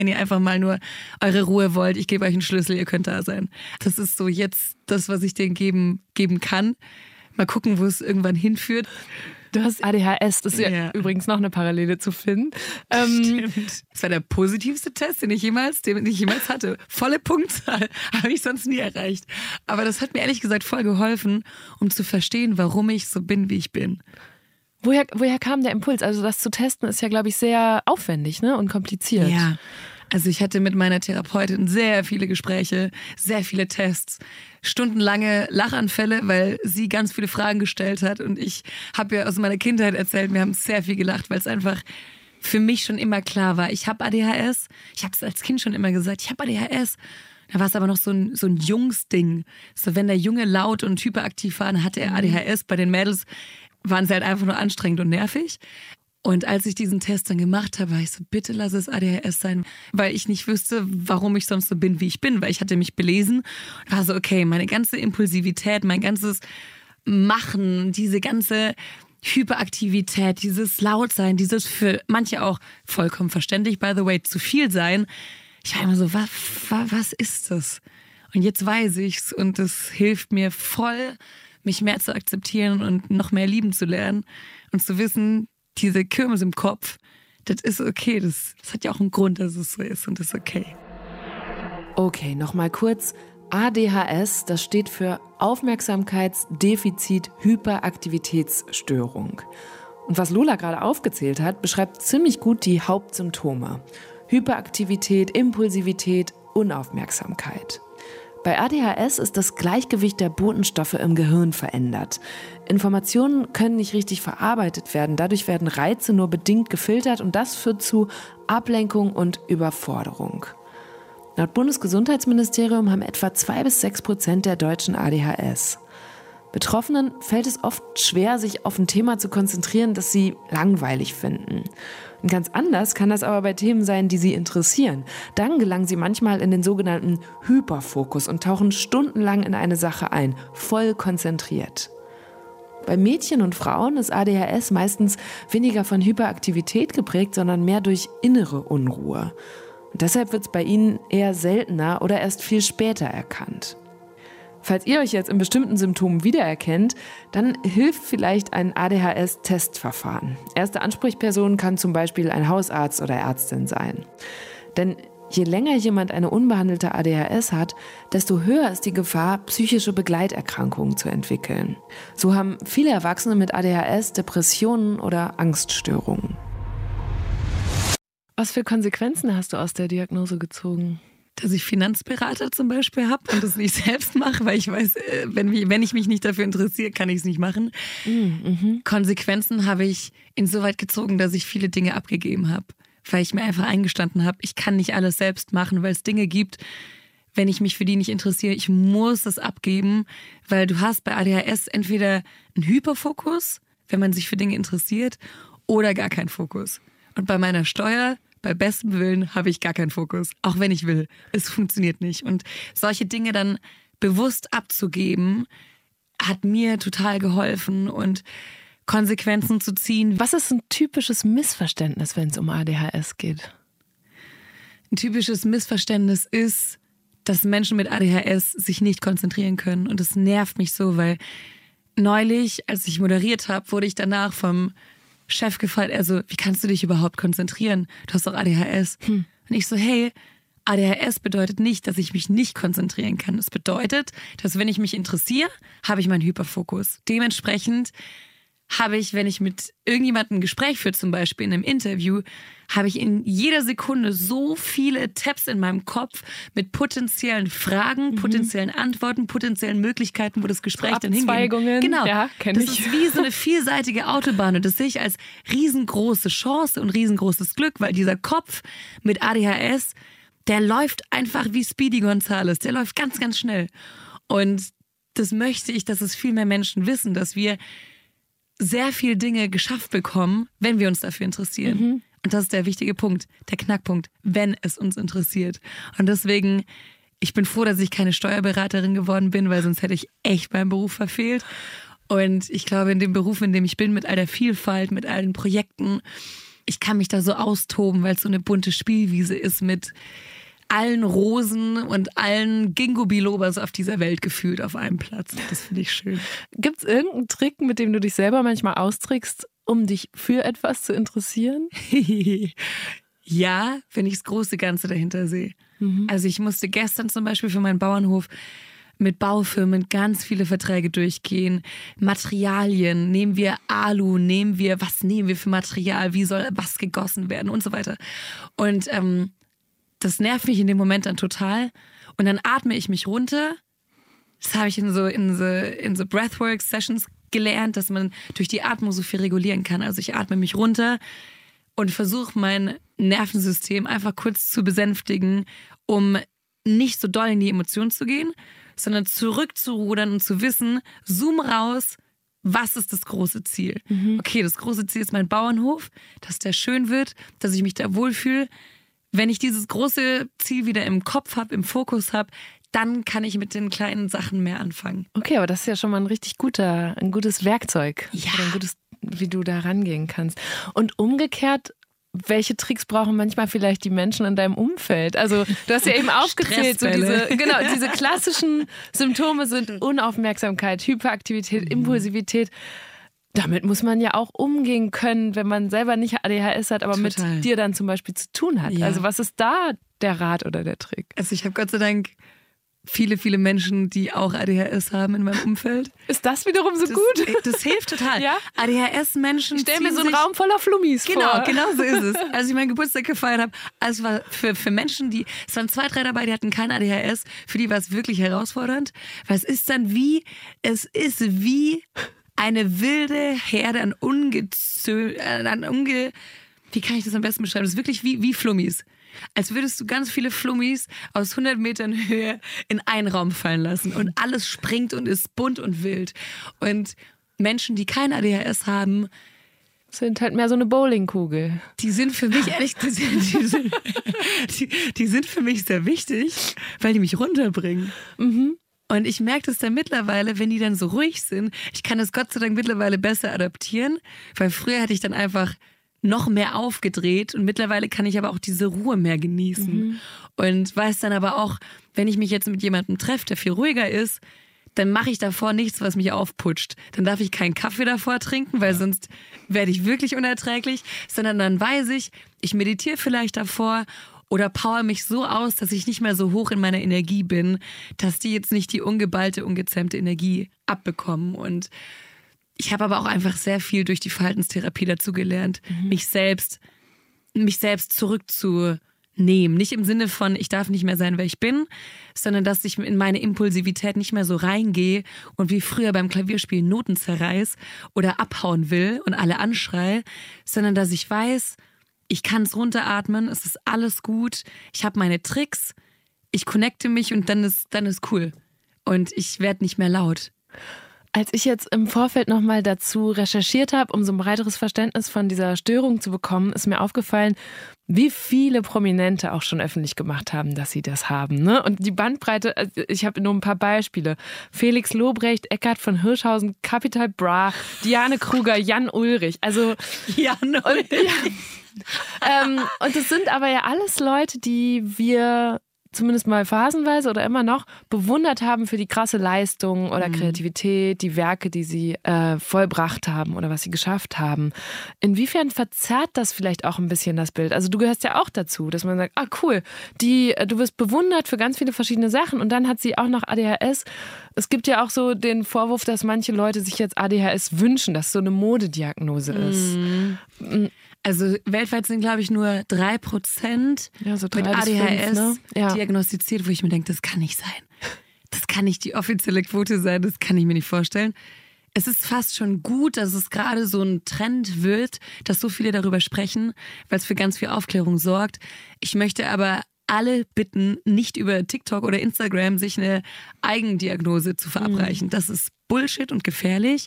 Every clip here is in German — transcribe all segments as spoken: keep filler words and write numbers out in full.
Wenn ihr einfach mal nur eure Ruhe wollt, ich gebe euch einen Schlüssel, ihr könnt da sein. Das ist so jetzt das, was ich denen geben, geben kann. Mal gucken, wo es irgendwann hinführt. Du hast A D H S, das ist ja, ja übrigens noch eine Parallele zu finden. Ähm, Stimmt. Das war der positivste Test, den ich jemals, den ich jemals hatte. Volle Punktzahl habe ich sonst nie erreicht. Aber das hat mir ehrlich gesagt voll geholfen, um zu verstehen, warum ich so bin, wie ich bin. Woher, woher kam der Impuls? Also das zu testen ist ja, glaube ich, sehr aufwendig, ne? Und kompliziert. Ja, also ich hatte mit meiner Therapeutin sehr viele Gespräche, sehr viele Tests, stundenlange Lachanfälle, weil sie ganz viele Fragen gestellt hat. Und ich habe ja aus meiner Kindheit erzählt, wir haben sehr viel gelacht, weil es einfach für mich schon immer klar war, ich habe A D H S. Ich habe es als Kind schon immer gesagt, ich habe A D H S. Da war es aber noch so ein, so ein Jungsding. So, wenn der Junge laut und hyperaktiv war, dann hatte er A D H S. Bei den Mädels waren sie halt einfach nur anstrengend und nervig. Und als ich diesen Test dann gemacht habe, war ich so, bitte lass es A D H S sein, weil ich nicht wüsste, warum ich sonst so bin, wie ich bin, weil ich hatte mich belesen und war so, okay, meine ganze Impulsivität, mein ganzes Machen, diese ganze Hyperaktivität, dieses Lautsein, dieses für manche auch vollkommen verständlich, by the way, zu viel sein. Ich war immer so, was, was ist das? Und jetzt weiß ich's und es hilft mir voll, mich mehr zu akzeptieren und noch mehr lieben zu lernen und zu wissen, diese Kirmes im Kopf, das ist okay. Das, das hat ja auch einen Grund, dass es so ist und das ist okay. Okay, nochmal kurz. A D H S, das steht für Aufmerksamkeitsdefizit-Hyperaktivitätsstörung. Und was Lola gerade aufgezählt hat, beschreibt ziemlich gut die Hauptsymptome. Hyperaktivität, Impulsivität, Unaufmerksamkeit. Bei A D H S ist das Gleichgewicht der Botenstoffe im Gehirn verändert. Informationen können nicht richtig verarbeitet werden, dadurch werden Reize nur bedingt gefiltert und das führt zu Ablenkung und Überforderung. Laut Bundesgesundheitsministerium haben etwa zwei bis sechs Prozent der Deutschen A D H S. Betroffenen fällt es oft schwer, sich auf ein Thema zu konzentrieren, das sie langweilig finden. Und ganz anders kann das aber bei Themen sein, die sie interessieren. Dann gelangen sie manchmal in den sogenannten Hyperfokus und tauchen stundenlang in eine Sache ein, voll konzentriert. Bei Mädchen und Frauen ist A D H S meistens weniger von Hyperaktivität geprägt, sondern mehr durch innere Unruhe. Und deshalb wird es bei ihnen eher seltener oder erst viel später erkannt. Falls ihr euch jetzt in bestimmten Symptomen wiedererkennt, dann hilft vielleicht ein A D H S-Testverfahren. Erste Ansprechperson kann zum Beispiel ein Hausarzt oder Ärztin sein. Denn je länger jemand eine unbehandelte A D H S hat, desto höher ist die Gefahr, psychische Begleiterkrankungen zu entwickeln. So haben viele Erwachsene mit A D H S Depressionen oder Angststörungen. Was für Konsequenzen hast du aus der Diagnose gezogen? Dass ich Finanzberater zum Beispiel habe und das nicht selbst mache, weil ich weiß, wenn, wenn ich mich nicht dafür interessiere, kann ich es nicht machen. Mhm. Konsequenzen habe ich insoweit gezogen, dass ich viele Dinge abgegeben habe, weil ich mir einfach eingestanden habe, ich kann nicht alles selbst machen, weil es Dinge gibt, wenn ich mich für die nicht interessiere, ich muss das abgeben, weil du hast bei A D H S entweder einen Hyperfokus, wenn man sich für Dinge interessiert, oder gar keinen Fokus. Und bei meiner Steuer, bei bestem Willen, habe ich gar keinen Fokus. Auch wenn ich will. Es funktioniert nicht. Und solche Dinge dann bewusst abzugeben, hat mir total geholfen und Konsequenzen zu ziehen. Was ist ein typisches Missverständnis, wenn es um A D H S geht? Ein typisches Missverständnis ist, dass Menschen mit A D H S sich nicht konzentrieren können. Und das nervt mich so, weil neulich, als ich moderiert habe, wurde ich danach vom Chef gefragt, also wie kannst du dich überhaupt konzentrieren? Du hast doch A D H S. Hm. Und ich so, hey, A D H S bedeutet nicht, dass ich mich nicht konzentrieren kann. Es bedeutet, dass wenn ich mich interessiere, habe ich meinen Hyperfokus. Dementsprechend habe ich, wenn ich mit irgendjemandem ein Gespräch führe, zum Beispiel in einem Interview, habe ich in jeder Sekunde so viele Tabs in meinem Kopf mit potenziellen Fragen, mhm. potenziellen Antworten, potenziellen Möglichkeiten, wo das Gespräch dann hingeht. Genau, ja, kenn das ich. ist wie so eine vielseitige Autobahn und das sehe ich als riesengroße Chance und riesengroßes Glück, weil dieser Kopf mit A D H S, der läuft einfach wie Speedy Gonzales, der läuft ganz, ganz schnell. Und das möchte ich, dass es viel mehr Menschen wissen, dass wir sehr viel Dinge geschafft bekommen, wenn wir uns dafür interessieren. Mhm. Und das ist der wichtige Punkt, der Knackpunkt, wenn es uns interessiert. Und deswegen, ich bin froh, dass ich keine Steuerberaterin geworden bin, weil sonst hätte ich echt meinen Beruf verfehlt. Und ich glaube, in dem Beruf, in dem ich bin, mit all der Vielfalt, mit all den Projekten, ich kann mich da so austoben, weil es so eine bunte Spielwiese ist mit allen Rosen und allen Ginkgo-Bilobas auf dieser Welt gefühlt auf einem Platz. Das finde ich schön. Gibt es irgendeinen Trick, mit dem du dich selber manchmal austrickst, um dich für etwas zu interessieren? Ja, wenn ich das große Ganze dahinter sehe. Mhm. Also ich musste gestern zum Beispiel für meinen Bauernhof mit Baufirmen ganz viele Verträge durchgehen. Materialien, nehmen wir Alu, nehmen wir, was nehmen wir für Material, wie soll was gegossen werden und so weiter. Und ähm, das nervt mich in dem Moment dann total. Und dann atme ich mich runter. Das habe ich in so, in so, in so Breathwork-Sessions gelernt, dass man durch die Atmung so viel regulieren kann. Also ich atme mich runter und versuche mein Nervensystem einfach kurz zu besänftigen, um nicht so doll in die Emotionen zu gehen, sondern zurückzurudern und zu wissen, zoom raus, was ist das große Ziel? Mhm. Okay, das große Ziel ist mein Bauernhof, dass der schön wird, dass ich mich da wohlfühle. Wenn ich dieses große Ziel wieder im Kopf habe, im Fokus habe, dann kann ich mit den kleinen Sachen mehr anfangen. Okay, aber das ist ja schon mal ein richtig guter, ein gutes Werkzeug. Ja. Oder ein gutes, wie du da rangehen kannst. Und umgekehrt, welche Tricks brauchen manchmal vielleicht die Menschen in deinem Umfeld? Also du hast ja eben aufgezählt, so diese, genau, diese klassischen Symptome sind Unaufmerksamkeit, Hyperaktivität, mhm. Impulsivität. Damit muss man ja auch umgehen können, wenn man selber nicht A D H S hat, aber Total. Mit dir dann zum Beispiel zu tun hat. Ja. Also was ist da der Rat oder der Trick? Also ich habe Gott sei Dank viele, viele Menschen, die auch A D H S haben in meinem Umfeld. Ist das wiederum so das, gut? Das hilft total. Ja? A D H S-Menschen Ich stelle mir so einen Raum voller Flummis genau, vor. Genau, genau so ist es. Als ich meinen Geburtstag gefeiert habe, also es war für, für Menschen, die, es waren zwei, drei dabei, die hatten kein A D H S, für die war es wirklich herausfordernd, weil es ist dann wie, es ist wie eine wilde Herde an Ungezö... an Unge... Wie kann ich das am besten beschreiben? Das ist wirklich wie, wie Flummis. Als würdest du ganz viele Flummis aus hundert Metern Höhe in einen Raum fallen lassen und alles springt und ist bunt und wild. Und Menschen, die kein A D H S haben, sind halt mehr so eine Bowlingkugel. Die sind für mich, ehrlich, die sind, die, sind, die, die sind für mich sehr wichtig, weil die mich runterbringen. Mhm. Und ich merke das dann mittlerweile, wenn die dann so ruhig sind, ich kann das Gott sei Dank mittlerweile besser adaptieren, weil früher hatte ich dann einfach noch mehr aufgedreht und mittlerweile kann ich aber auch diese Ruhe mehr genießen. Mhm. Und weiß dann aber auch, wenn ich mich jetzt mit jemandem treffe, der viel ruhiger ist, dann mache ich davor nichts, was mich aufputscht. Dann darf ich keinen Kaffee davor trinken, weil sonst werde ich wirklich unerträglich, sondern dann weiß ich, ich meditiere vielleicht davor oder power mich so aus, dass ich nicht mehr so hoch in meiner Energie bin, dass die jetzt nicht die ungeballte, ungezähmte Energie abbekommen. Und ich habe aber auch einfach sehr viel durch die Verhaltenstherapie dazu gelernt, mhm. mich selbst, mich selbst zurückzunehmen. Nicht im Sinne von, ich darf nicht mehr sein, wer ich bin, sondern dass ich in meine Impulsivität nicht mehr so reingehe und wie früher beim Klavierspielen Noten zerreiß oder abhauen will und alle anschreie, sondern dass ich weiß, ich kann es runteratmen, es ist alles gut, ich habe meine Tricks, ich connecte mich und dann ist, dann ist cool. Und ich werde nicht mehr laut. Als ich jetzt im Vorfeld nochmal dazu recherchiert habe, um so ein breiteres Verständnis von dieser Störung zu bekommen, ist mir aufgefallen, wie viele Prominente auch schon öffentlich gemacht haben, dass sie das haben. Ne? Und die Bandbreite, ich habe nur ein paar Beispiele. Felix Lobrecht, Eckhard von Hirschhausen, Capital Bra, Diane Kruger, Jan Ulrich. Also Jan Ulrich. Und, ja. ähm, und das sind aber ja alles Leute, die wir zumindest mal phasenweise oder immer noch bewundert haben für die krasse Leistung oder mhm. Kreativität, die Werke, die sie äh, vollbracht haben oder was sie geschafft haben. Inwiefern verzerrt das vielleicht auch ein bisschen das Bild? Also du gehörst ja auch dazu, dass man sagt, ah cool, die, du wirst bewundert für ganz viele verschiedene Sachen und dann hat sie auch noch A D H S. Es gibt ja auch so den Vorwurf, dass manche Leute sich jetzt A D H S wünschen, dass es so eine Modediagnose ist. Mhm. Also weltweit sind, glaube ich, nur drei Prozent ja, so mit A D H S fünf, ne? Ja. diagnostiziert, wo ich mir denke, das kann nicht sein. Das kann nicht die offizielle Quote sein, das kann ich mir nicht vorstellen. Es ist fast schon gut, dass es gerade so ein Trend wird, dass so viele darüber sprechen, weil es für ganz viel Aufklärung sorgt. Ich möchte aber alle bitten, nicht über TikTok oder Instagram sich eine Eigendiagnose zu verabreichen. Mhm. Das ist Bullshit und gefährlich.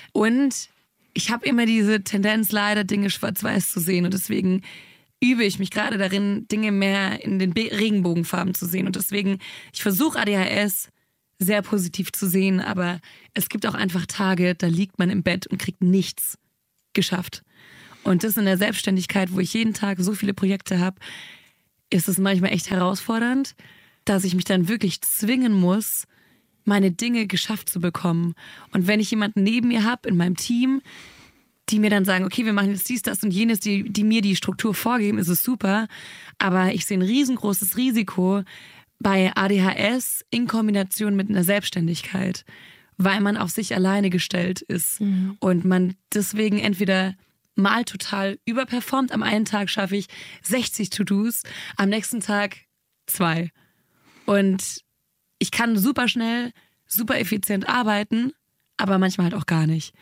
Und ich habe immer diese Tendenz, leider Dinge schwarz-weiß zu sehen und deswegen übe ich mich gerade darin, Dinge mehr in den Be- Regenbogenfarben zu sehen und deswegen, ich versuche A D H S sehr positiv zu sehen, aber es gibt auch einfach Tage, da liegt man im Bett und kriegt nichts geschafft. Und das in der Selbstständigkeit, wo ich jeden Tag so viele Projekte habe, ist es manchmal echt herausfordernd, dass ich mich dann wirklich zwingen muss, meine Dinge geschafft zu bekommen. Und wenn ich jemanden neben mir habe in meinem Team, die mir dann sagen, okay, wir machen jetzt dies, das und jenes, die, die mir die Struktur vorgeben, ist es super. Aber ich sehe ein riesengroßes Risiko bei A D H S in Kombination mit einer Selbstständigkeit, weil man auf sich alleine gestellt ist. Mhm. Und man deswegen entweder mal total überperformt. Am einen Tag schaffe ich sechzig To-Dos, am nächsten Tag zwei. Und ich kann super schnell, super effizient arbeiten, aber manchmal halt auch gar nicht.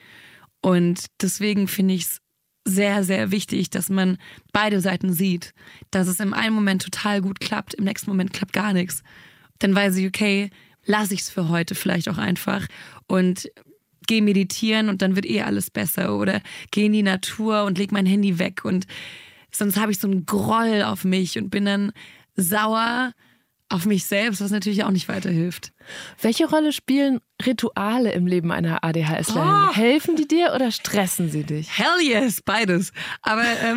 Und deswegen finde ich es sehr, sehr wichtig, dass man beide Seiten sieht. Dass es im einen Moment total gut klappt, im nächsten Moment klappt gar nichts. Dann weiß ich, okay, lasse ich es für heute vielleicht auch einfach und gehe meditieren und dann wird eh alles besser. Oder gehe in die Natur und leg mein Handy weg. Und sonst habe ich so einen Groll auf mich und bin dann sauer auf mich selbst, was natürlich auch nicht weiterhilft. Welche Rolle spielen Rituale im Leben einer A D H S-Lerin? Oh. Helfen die dir oder stressen sie dich? Hell yes, beides. Aber ähm,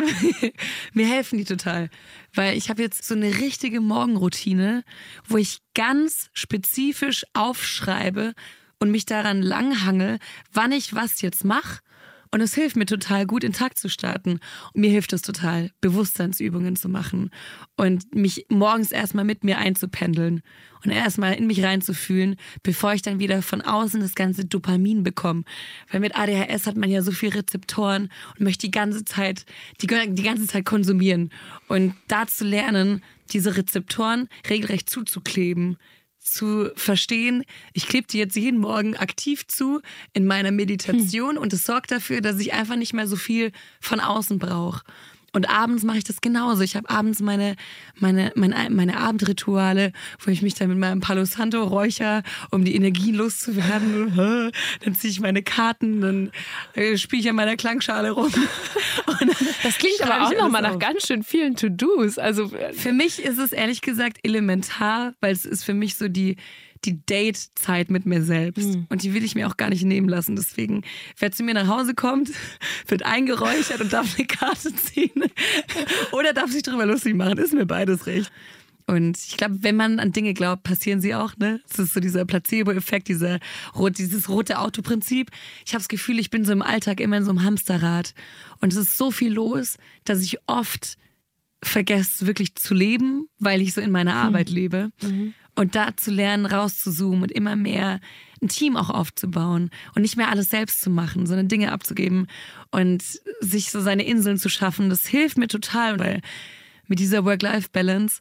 mir helfen die total. Weil ich habe jetzt so eine richtige Morgenroutine, wo ich ganz spezifisch aufschreibe und mich daran langhangel, wann ich was jetzt mache. Und es hilft mir total gut, in den Tag zu starten. Und mir hilft es total, Bewusstseinsübungen zu machen und mich morgens erstmal mit mir einzupendeln und erstmal in mich reinzufühlen, bevor ich dann wieder von außen das ganze Dopamin bekomme. Weil mit A D H S hat man ja so viele Rezeptoren und möchte die ganze Zeit, die, die ganze Zeit konsumieren. Und da zu lernen, diese Rezeptoren regelrecht zuzukleben, zu verstehen, ich klebe die jetzt jeden Morgen aktiv zu in meiner Meditation hm. und es sorgt dafür, dass ich einfach nicht mehr so viel von außen brauche. Und abends mache ich das genauso. Ich habe abends meine, meine, meine, meine Abendrituale, wo ich mich dann mit meinem Palo Santo räucher, um die Energie loszuwerden. Dann ziehe ich meine Karten, dann spiele ich an meiner Klangschale rum. Und das klingt aber auch nochmal nach ganz schön vielen To-Dos. Also für mich ist es ehrlich gesagt elementar, weil es ist für mich so die die Date-Zeit mit mir selbst. Mhm. Und die will ich mir auch gar nicht nehmen lassen. Deswegen, wer zu mir nach Hause kommt, wird eingeräuchert und darf eine Karte ziehen. Oder darf sich drüber lustig machen. Ist mir beides recht. Und ich glaube, wenn man an Dinge glaubt, passieren sie auch. Ne? Das ist so dieser Placebo-Effekt, dieser, dieses rote Auto-Prinzip. Ich habe das Gefühl, ich bin so im Alltag immer in so einem Hamsterrad. Und es ist so viel los, dass ich oft vergesse, wirklich zu leben, weil ich so in meiner Arbeit mhm. lebe. Mhm. Und da zu lernen, rauszuzoomen und immer mehr ein Team auch aufzubauen und nicht mehr alles selbst zu machen, sondern Dinge abzugeben und sich so seine Inseln zu schaffen, das hilft mir total, weil mit dieser Work-Life-Balance,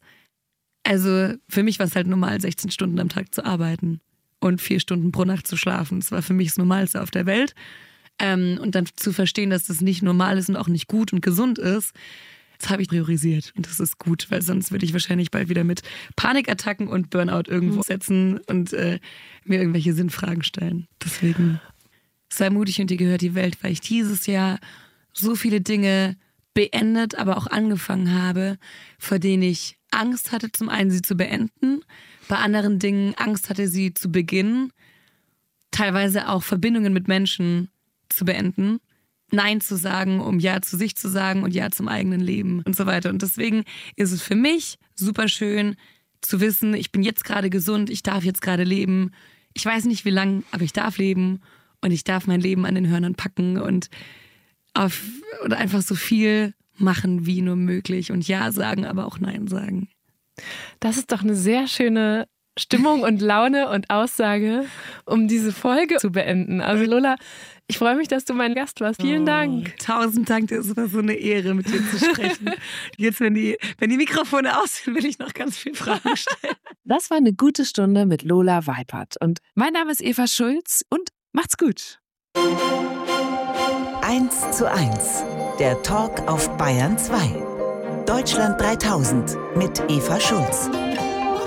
also für mich war es halt normal, sechzehn Stunden am Tag zu arbeiten und vier Stunden pro Nacht zu schlafen. Das war für mich das Normalste auf der Welt. Ähm, und dann zu verstehen, dass das nicht normal ist und auch nicht gut und gesund ist, das habe ich priorisiert und das ist gut, weil sonst würde ich wahrscheinlich bald wieder mit Panikattacken und Burnout irgendwo setzen und äh, mir irgendwelche Sinnfragen stellen. Deswegen sei mutig und dir gehört die Welt, weil ich dieses Jahr so viele Dinge beendet, aber auch angefangen habe, vor denen ich Angst hatte, zum einen sie zu beenden, bei anderen Dingen Angst hatte, sie zu beginnen, teilweise auch Verbindungen mit Menschen zu beenden. Nein zu sagen, um Ja zu sich zu sagen und Ja zum eigenen Leben und so weiter. Und deswegen ist es für mich super schön zu wissen, ich bin jetzt gerade gesund, ich darf jetzt gerade leben. Ich weiß nicht wie lang, aber ich darf leben und ich darf mein Leben an den Hörnern packen und auf, oder einfach so viel machen wie nur möglich und Ja sagen, aber auch Nein sagen. Das ist doch eine sehr schöne Stimmung und Laune und Aussage, um diese Folge zu beenden. Also Lola, ich freue mich, dass du mein Gast warst. Vielen oh, Dank. Tausend Dank, das war so eine Ehre, mit dir zu sprechen. Jetzt, wenn die, wenn die Mikrofone aus sind, will ich noch ganz viele Fragen stellen. Das war eine gute Stunde mit Lola Weipert. Und mein Name ist Eva Schulz und macht's gut. eins zu eins, der Talk auf Bayern zwei. Deutschland dreitausend mit Eva Schulz.